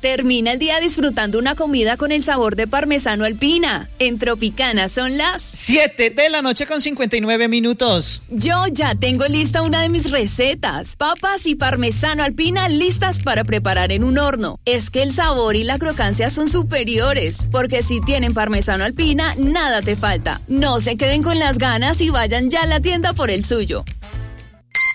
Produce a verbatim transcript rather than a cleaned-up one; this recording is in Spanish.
Termina el día disfrutando una comida con el sabor de parmesano alpina. En Tropicana son las siete de la noche con cincuenta y nueve minutos. Yo ya tengo lista una de mis recetas. Papas y parmesano alpina listas para preparar en un horno. Es que el sabor y la crocancia son superiores, porque si tienen parmesano alpina, nada te falta. No se queden con las ganas y vayan ya a la tienda por el suyo.